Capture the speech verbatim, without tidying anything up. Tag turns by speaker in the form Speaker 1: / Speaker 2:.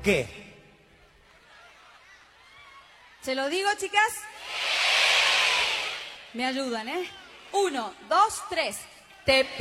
Speaker 1: ¿Qué?
Speaker 2: ¿Se lo digo, chicas? Me ayudan, ¿eh? Uno, dos, tres. Te